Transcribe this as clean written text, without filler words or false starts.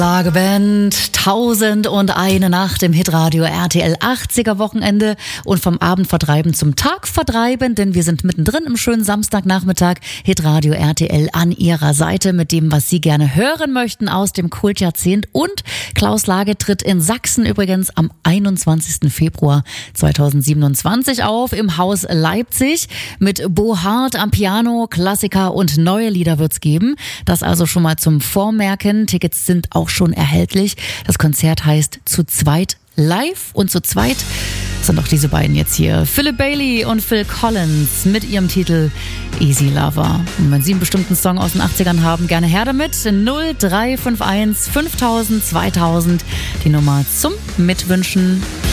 Lageband, 1001 Nacht im Hitradio RTL 80er Wochenende und vom Abend vertreiben zum Tag vertreiben, denn wir sind mittendrin im schönen Samstagnachmittag. Hitradio RTL an Ihrer Seite mit dem, was Sie gerne hören möchten aus dem Kultjahrzehnt. Und Klaus Lage tritt in Sachsen übrigens am 21. Februar 2027 auf im Haus Leipzig mit Bo Hart am Piano, Klassiker und neue Lieder wird's geben. Das also schon mal zum Vormerken. Tickets sind auch schon erhältlich. Das Konzert heißt Zu zweit live und zu zweit sind auch diese beiden jetzt hier. Philip Bailey und Phil Collins mit ihrem Titel Easy Lover. Und wenn Sie einen bestimmten Song aus den 80ern haben, gerne her damit. 0351 5000 2000 die Nummer zum Mitwünschen.